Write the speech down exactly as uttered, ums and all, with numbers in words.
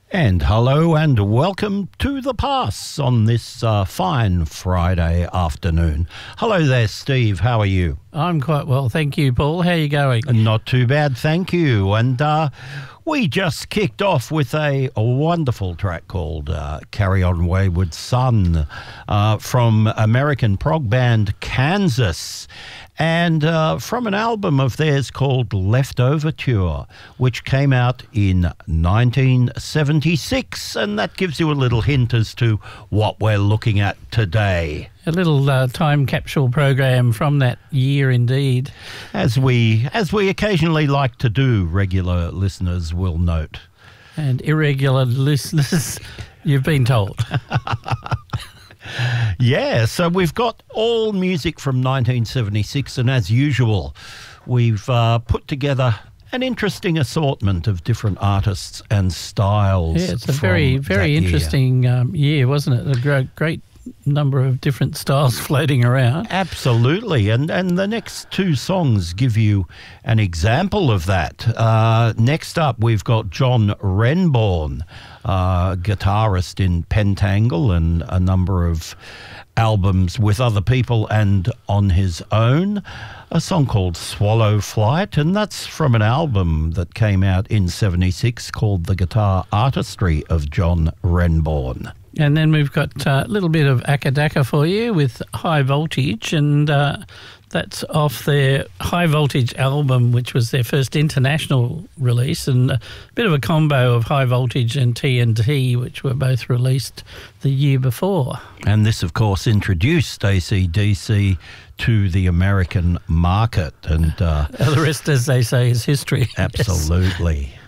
And hello and welcome to The Pass on this uh, fine Friday afternoon. Hello there, Steve. How are you? I'm quite well, thank you, Paul. How are you going? Not too bad, thank you. And uh, we just kicked off with a, a wonderful track called uh, Carry On Wayward Son uh, from American prog band Kansas. And uh, from an album of theirs called Leftover Tour, which came out in nineteen seventy-six. And that gives you a little hint as to what we're looking at today. A little uh, time capsule program from that year indeed. As we, as we occasionally like to do, regular listeners will note. And irregular listeners, you've been told. Yeah, so we've got all music from nineteen seventy-six, and as usual, we've uh, put together an interesting assortment of different artists and styles. Yeah, it's a very, very interesting year. Um, year, wasn't it? A great, great number of different styles floating around. Absolutely, and and the next two songs give you an example of that. Uh, next up, we've got John Renbourn, uh, guitarist in Pentangle and a number of albums with other people and on his own. A song called Swallow Flight, and that's from an album that came out in seventy-six called The Guitar Artistry of John Renbourn. And then we've got a little bit of Akadaka for you with High Voltage, and uh, that's off their High Voltage album, which was their first international release, and a bit of a combo of High Voltage and T N T, which were both released the year before. And this, of course, introduced A C D C to the American market. And uh, the rest, as they say, is history. Absolutely. Yes.